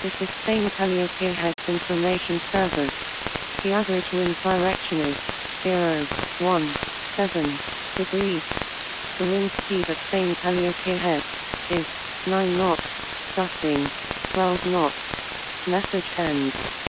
This is Spain Calliope Heads Information Service. The average wind direction is 017 degrees. The wind speed at Spain Calliope Head is 9 knots, gusting 12 knots. Message ends.